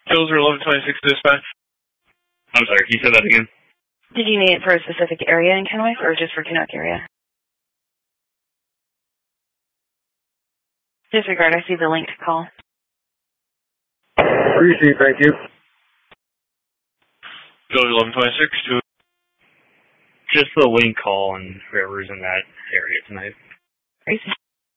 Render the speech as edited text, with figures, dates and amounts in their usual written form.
Pilsner 1126 dispatch. I'm sorry, can you say that again? Did you need it for a specific area in Kennewick or just for Kennewick area? Disregard, I see the linked call. Appreciate, thank you. Pilsner 1126 to... Just the link call and whoever's in that area tonight. Crazy.